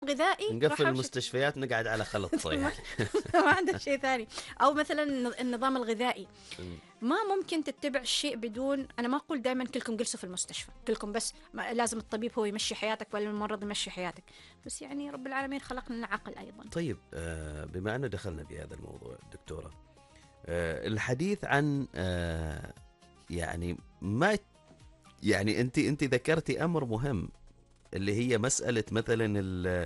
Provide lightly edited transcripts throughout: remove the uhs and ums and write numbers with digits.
غذائي نقفل المستشفيات نقعد على خلط صيحي. ما عندك شيء ثاني. أو مثلا النظام الغذائي، ما ممكن تتبع الشيء بدون، أنا ما أقول دائما كلكم جلسوا في المستشفى كلكم، بس لازم الطبيب هو يمشي حياتك ولا الممرض يمشي حياتك، بس يعني رب العالمين خلقنا لنا عقل أيضا. طيب بما أنه دخلنا بهذا الموضوع دكتورة، الحديث عن يعني ما يعني أنت ذكرتي أمر مهم اللي هي مسألة مثلا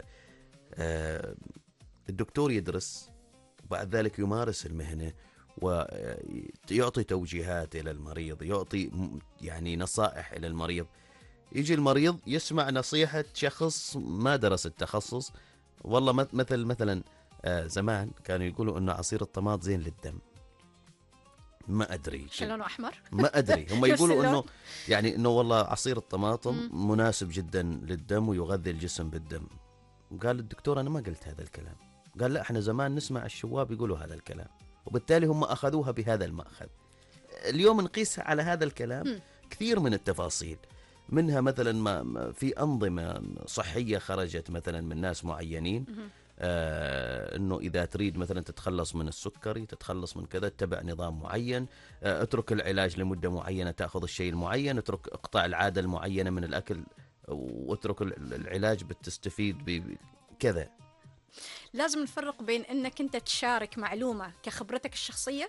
الدكتور يدرس وبعد ذلك يمارس المهنة ويعطي توجيهات إلى المريض، يعطي يعني نصائح إلى المريض. يجي المريض يسمع نصيحة شخص ما درس التخصص، والله مثلا زمان كانوا يقولوا إنه عصير الطماط زين للدم. ما أدري شلونه أحمر ما أدري هم يقولوا إنه يعني إنه والله عصير الطماطم مناسب جدا للدم ويغذي الجسم بالدم. قال الدكتور أنا ما قلت هذا الكلام. قال لا، احنا زمان نسمع الشواب يقولوا هذا الكلام، وبالتالي هم أخذوها بهذا المأخذ. اليوم نقيسها على هذا الكلام كثير من التفاصيل، منها مثلا ما في أنظمة صحية خرجت مثلا من ناس معينين، انه اذا تريد مثلا تتخلص من السكري، تتخلص من كذا، اتبع نظام معين، اترك العلاج لمدة معينة، تأخذ الشيء المعين، اترك اقطع العادة المعينة من الأكل، واترك العلاج بتستفيد بكذا. لازم نفرق بين انك انت تشارك معلومة كخبرتك الشخصية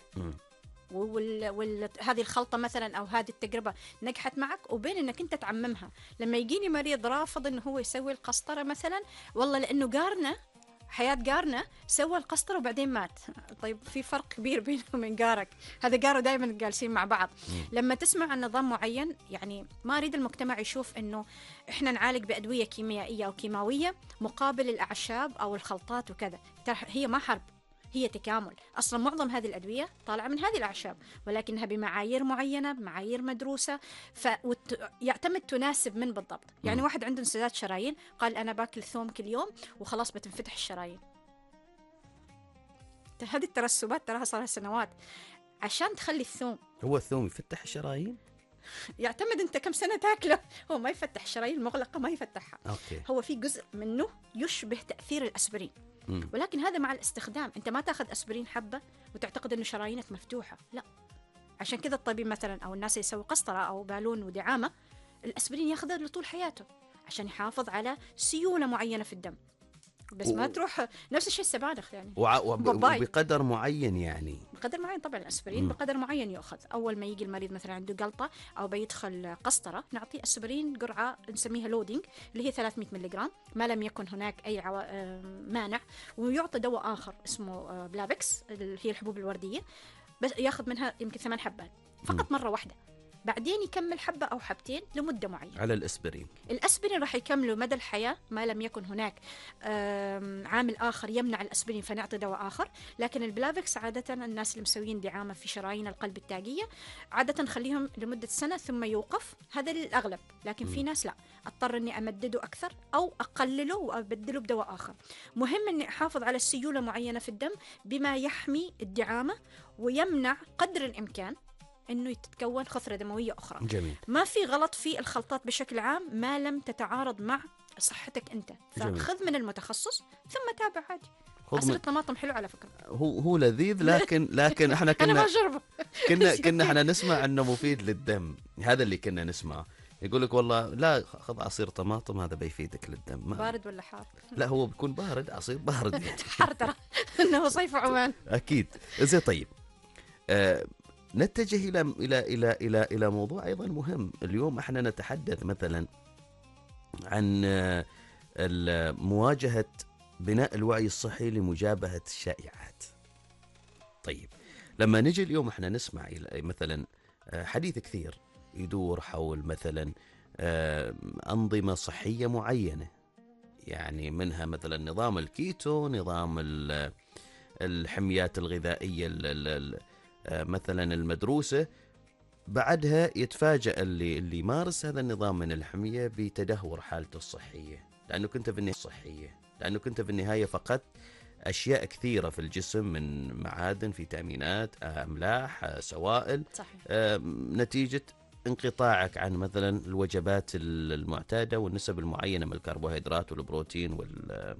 هذه الخلطة مثلا أو هذه التجربة نجحت معك، وبين أنك أنت تعممها. لما يجيني مريض رافض أنه هو يسوي القسطرة مثلا، والله لأنه جارنا حياة جارنا سوى القسطرة وبعدين مات. طيب في فرق كبير بينه وبين جارك، هذا جاره دائما جالسين مع بعض. لما تسمع عن نظام معين، يعني ما أريد المجتمع يشوف أنه إحنا نعالج بأدوية كيميائية أو كيماوية مقابل الأعشاب أو الخلطات وكذا. هي ما حرب، هي تكامل. أصلا معظم هذه الأدوية طالعة من هذه الأعشاب، ولكنها بمعايير معينة، بمعايير مدروسة، يعتمد تناسب من بالضبط. يعني واحد عنده انسداد شرايين قال أنا باكل ثوم كل يوم وخلاص بتنفتح الشرايين. هذه الترسبات تراها صار سنوات. عشان تخلي الثوم، هو الثوم يفتح الشرايين؟ يعتمد أنت كم سنة تاكله. هو ما يفتح الشرايين المغلقة، ما يفتحها. أوكي. هو في جزء منه يشبه تأثير الأسبرين، ولكن هذا مع الاستخدام. أنت ما تأخذ أسبرين حبة وتعتقد أنه شرايينك مفتوحة، لا. عشان كذا الطبيب مثلا أو الناس اللي يسوي قسطرة أو بالون ودعامة، الأسبرين ياخذه لطول حياته عشان يحافظ على سيولة معينة في الدم، بس ما تروح نفس الشيء السبانخ يعني. وبقدر معين، يعني بقدر معين. طبعا الأسبرين بقدر معين يؤخذ. أول ما يجي المريض مثلا عنده جلطة أو بيدخل قسطرة، نعطيه أسبرين جرعة نسميها لودينج اللي هي 300 ملغ، ما لم يكن هناك أي مانع. ويعطى دواء آخر اسمه بلافكس اللي هي الحبوب الوردية، بس ياخذ منها يمكن 8 حبات فقط مرة واحدة، بعدين يكمل حبة أو حبتين لمدة معينة. على الأسبرين راح يكملوا مدى الحياة ما لم يكن هناك عامل آخر يمنع الأسبرين فنعطي دواء آخر. لكن البلافكس عادة الناس اللي مسوين دعامة في شرايين القلب التاجية عادة نخليهم لمدة سنة ثم يوقف، هذا للأغلب. لكن في ناس لا، أضطر أني أمدده أكثر أو أقلله وأبدله بدواء آخر. مهم أني أحافظ على سيولة معينة في الدم بما يحمي الدعامة ويمنع قدر الإمكان إنه تتكون خثرة دموية أخرى. جميل. ما في غلط في الخلطات بشكل عام ما لم تتعارض مع صحتك أنت، فخذ من المتخصص ثم تابع عادي. عصير الطماطم حلو على فكرة، هو لذيذ، لكن احنا كنا احنا نسمع انه مفيد للدم. هذا اللي كنا نسمعه، يقول لك والله لا خذ عصير طماطم هذا بيفيدك للدم. بارد ولا حار؟ لا هو بيكون بارد، عصير بارد يعني. حار ترى انه صيف عمان. اكيد. زين طيب، نتجه الى موضوع ايضا مهم. اليوم احنا نتحدث مثلا عن مواجهة بناء الوعي الصحي لمجابهة الشائعات. طيب لما نجي اليوم احنا نسمع مثلا حديث كثير يدور حول مثلا أنظمة صحية معينة، يعني منها مثلا نظام الكيتو، نظام الحميات الغذائية مثلا المدروسة. بعدها يتفاجأ اللي يمارس هذا النظام من الحمية بتدهور حالته الصحية، لأنه كنت في النهاية فقدت أشياء كثيرة في الجسم من معادن، فيتامينات، أملاح، سوائل. صحيح. نتيجة انقطاعك عن مثلا الوجبات المعتادة والنسب المعينة من الكربوهيدرات والبروتين